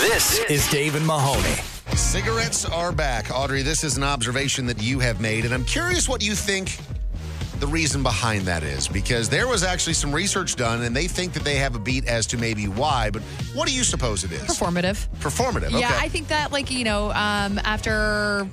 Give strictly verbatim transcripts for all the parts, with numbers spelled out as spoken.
This is Dave and Mahoney. Cigarettes are back. Audrey, this is an observation that you have made, and I'm curious what you think the reason behind that is, because there was actually some research done, and they think that they have a beat as to maybe why, but what do you suppose it is? Performative. Performative, okay. Yeah, I think that, like, you know, um, after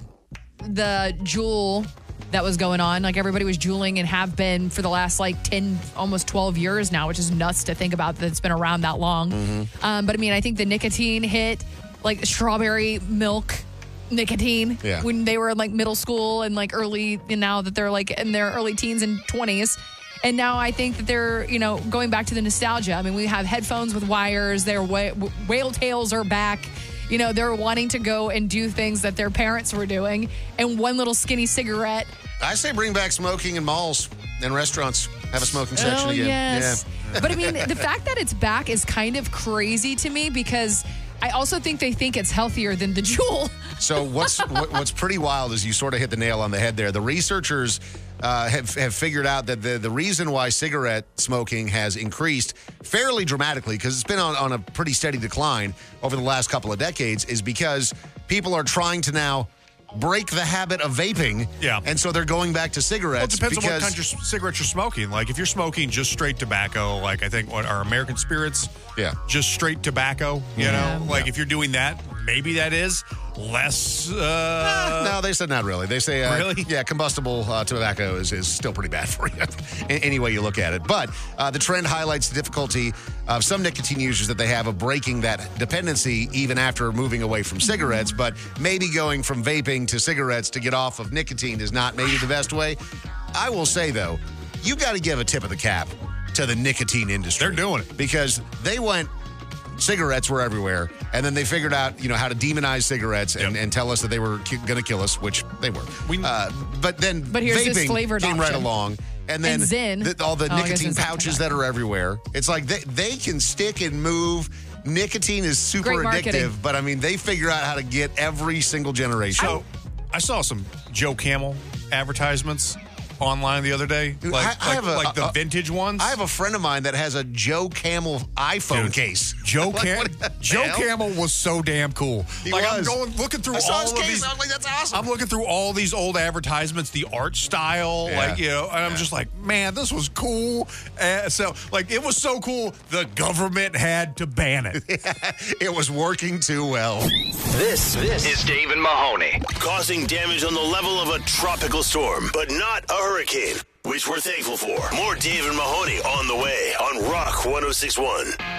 the Juul that was going on, like, everybody was juuling and have been for the last, like, ten, almost twelve years now, which is nuts to think about that it's been around that long. Mm-hmm. Um, but, I mean, I think the nicotine hit, like, strawberry milk nicotine yeah. when they were in, like, middle school and, like, early, and now that they're, like, in their early teens and twenties. And now I think that they're, you know, going back to the nostalgia. I mean, we have headphones with wires. Their wh- whale tails are back. You know, they're wanting to go and do things that their parents were doing. And one little skinny cigarette. I say bring back smoking in malls and restaurants. Have a smoking section oh, again. Yes. Yeah. But, I mean, the fact that it's back is kind of crazy to me because I also think they think it's healthier than the Juul. So what's what, what's pretty wild is you sort of hit the nail on the head there. The researchers uh, have, have figured out that the, the reason why cigarette smoking has increased fairly dramatically, because it's been on, on a pretty steady decline over the last couple of decades, is because people are trying to now break the habit of vaping. Yeah. And so they're going back to cigarettes. Well, it depends because, on what kind of cigarettes you're smoking. Like, if you're smoking just straight tobacco, like I think what our American Spirits, yeah, just straight tobacco, you yeah. know? Like, yeah. if you're doing that, maybe that is less... Uh... no, they said not really. They say, uh, really? yeah, combustible uh, tobacco is, is still pretty bad for you, any way you look at it. But uh, the trend highlights the difficulty of some nicotine users that they have of breaking that dependency even after moving away from cigarettes. But maybe going from vaping to cigarettes to get off of nicotine is not maybe the best way. I will say, though, you got to give a tip of the cap to the nicotine industry. They're doing it. Because they went... cigarettes were everywhere, and then they figured out, you know, how to demonize cigarettes and, Yep. and tell us that they were ki- going to kill us, which they were. We- uh, but then But here's this vaping flavored came right option. along, and then And Zyn. the- all the Oh, I guess nicotine it's not pouches tobacco. that are everywhere. It's like they, they can stick and move. Nicotine is super Great marketing. addictive, but I mean, they figure out how to get every single generation. So, I saw some Joe Camel advertisements online the other day. Dude, like, I- I like, have a- like the a- vintage ones. I have a friend of mine that has a Joe Camel iPhone Dude, case. Joe, Like, Cam- what the Joe hell? Camel was so damn cool. He like was. I'm going looking through I saw all his of case. these. I was like, that's awesome. I'm looking through all these old advertisements, the art style, Yeah. like, you know, and I'm Yeah. just like, man, this was cool. Uh, so, like, it was so cool, the government had to ban it. It was working too well. This, this is Dave and Mahoney. Causing damage on the level of a tropical storm, but not a hurricane, which we're thankful for. More Dave and Mahoney on the way on Rock one oh six one.